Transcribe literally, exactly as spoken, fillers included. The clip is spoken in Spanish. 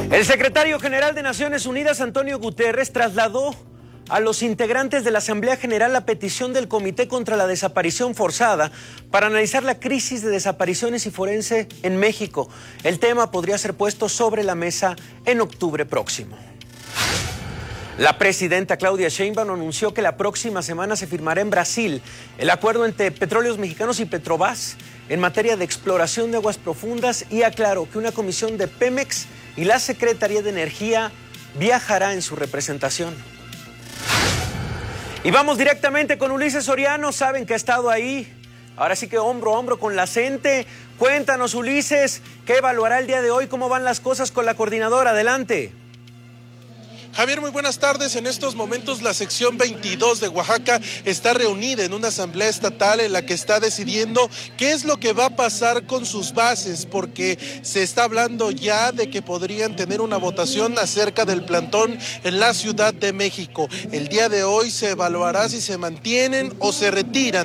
El secretario general de Naciones Unidas, Antonio Guterres, trasladó a los integrantes de la Asamblea General la petición del Comité contra la Desaparición Forzada para analizar la crisis de desapariciones y forense en México. El tema podría ser puesto sobre la mesa en octubre próximo. La presidenta Claudia Sheinbaum anunció que la próxima semana se firmará en Brasil el acuerdo entre Petróleos Mexicanos y Petrobras en materia de exploración de aguas profundas y aclaró que una comisión de Pemex y la Secretaría de Energía viajará en su representación. Y vamos directamente con Ulises Soriano, saben que ha estado ahí, ahora sí que hombro a hombro con la gente. Cuéntanos, Ulises, ¿qué evaluará el día de hoy? ¿Cómo van las cosas con la coordinadora? Adelante. Javier, muy buenas tardes. En estos momentos la sección veintidós de Oaxaca está reunida en una asamblea estatal en la que está decidiendo qué es lo que va a pasar con sus bases, porque se está hablando ya de que podrían tener una votación acerca del plantón en la Ciudad de México. El día de hoy se evaluará si se mantienen o se retiran